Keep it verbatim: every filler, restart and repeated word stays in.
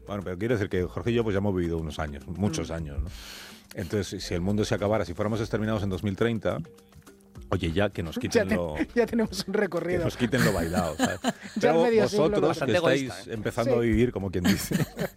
Bueno, pero quiero decir que Jorge y yo pues ya hemos vivido unos años, muchos mm. años, ¿no? Entonces, si el mundo se acabara, si fuéramos exterminados en dos mil treinta... Oye, ya que nos quiten ya te, lo... Ya tenemos un recorrido. Que nos quiten lo bailado, ¿sabes? Pero vosotros que estáis egoísta, ¿eh? empezando sí. a vivir, como quien dice...